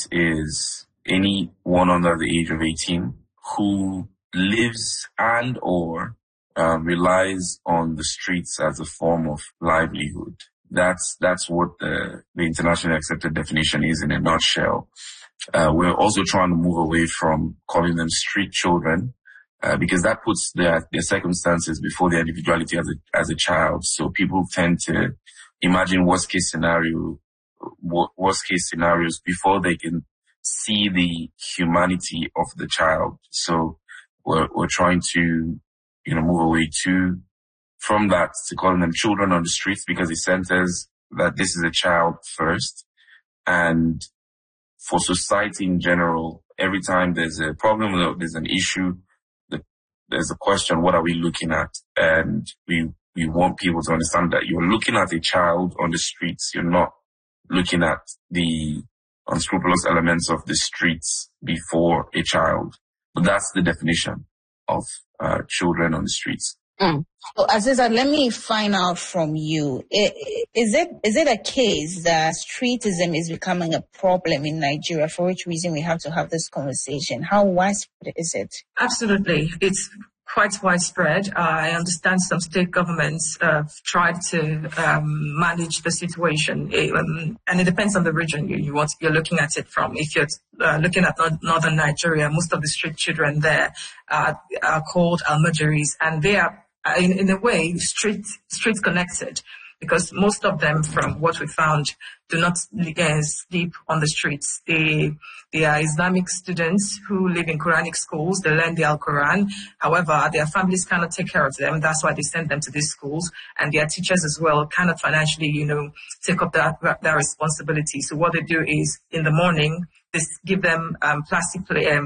is anyone under the age of 18 who lives and or relies on the streets as a form of livelihood. That's what the internationally accepted definition is in a nutshell. We're also trying to move away from calling them street children, because that puts their circumstances before their individuality as a child. So people tend to imagine worst case scenarios before they can see the humanity of the child. So we're trying to, move away from that to calling them children on the streets, because it centers that this is a child first. And for society in general, every time there's a problem or there's an issue, there's a question, what are we looking at? And we want people to understand that you're looking at a child on the streets. You're not looking at the unscrupulous elements of the streets before a child. But that's the definition of children on the streets. So, Aziza, let me find out from you. Is it a case that streetism is becoming a problem in Nigeria, for which reason we have to have this conversation? How widespread is it? Absolutely. It's quite widespread. I understand some state governments have tried to manage the situation, and it depends on the region you're looking at it from. If you're looking at northern Nigeria, most of the street children there are called almajiris, and they are in a way street connected, because most of them, from what we found, do not sleep on the streets. They are Islamic students who live in Quranic schools. They learn the Al-Quran. However, their families cannot take care of them. That's why they send them to these schools. And their teachers as well cannot financially, take up that responsibility. So what they do is, in the morning, they give them plastic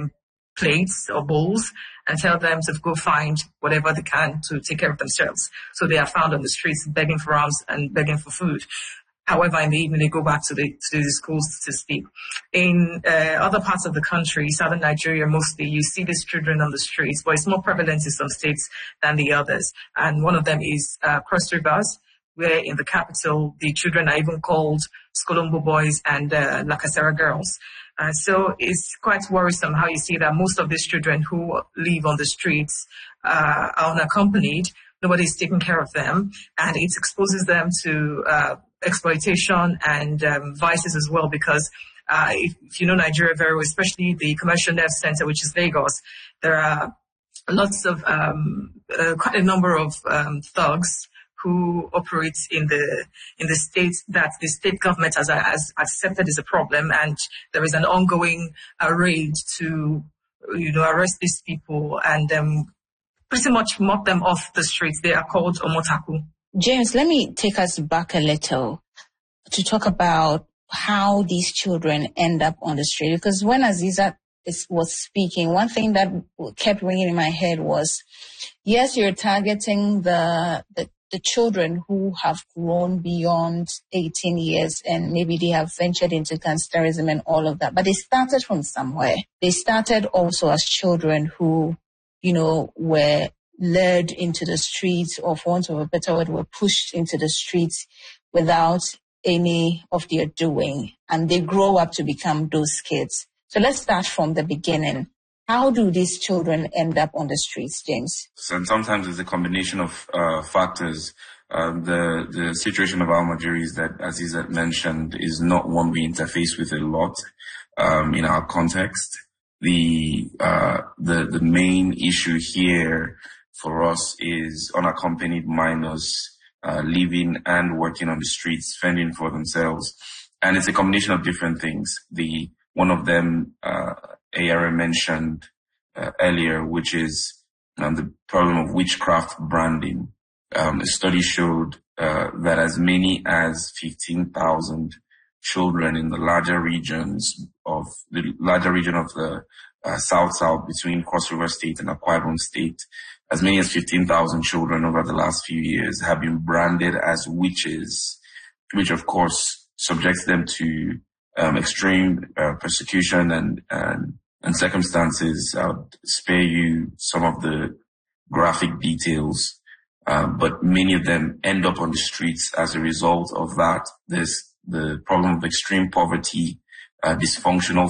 plates or bowls and tell them to go find whatever they can to take care of themselves. So they are found on the streets begging for alms and begging for food. However, in the evening, they go back to the schools to sleep. In other parts of the country, southern Nigeria mostly, you see these children on the streets, but it's more prevalent in some states than the others. And one of them is Cross Rivers, where in the capital, the children are even called Skolombo boys and Lakasera girls. So it's quite worrisome how you see that most of these children who live on the streets are unaccompanied. Nobody is taking care of them, and it exposes them to exploitation and vices as well, because if you know Nigeria very well, especially the Commercial Nerve Center, which is Lagos, there are lots of quite a number of thugs who operates in the states that the state government has accepted is a problem, and there is an ongoing raid to arrest these people and pretty much mop them off the streets. They are called Omotaku. James, let me take us back a little to talk about how these children end up on the street, because when Aziza was speaking, one thing that kept ringing in my head was, yes, you're targeting the children who have grown beyond 18 years and maybe they have ventured into gangsterism and all of that. But they started from somewhere. They started also as children who, were lured into the streets, or for want of a better word, were pushed into the streets without any of their doing. And they grow up to become those kids. So let's start from the beginning. How do these children end up on the streets, James? And sometimes it's a combination of factors. The situation of Almajiris that Aziza mentioned is not one we interface with a lot in our context. The main issue here for us is unaccompanied minors living and working on the streets, fending for themselves, and it's a combination of different things. One of them, ARA mentioned earlier, which is the problem of witchcraft branding. A study showed that as many as 15,000 children in the larger region of the South between Cross River State and Akwa Ibom State, as many as 15,000 children over the last few years have been branded as witches, which of course subjects them to extreme persecution and circumstances. I'll spare you some of the graphic details, but many of them end up on the streets as a result of that. There's the problem of extreme poverty, dysfunctional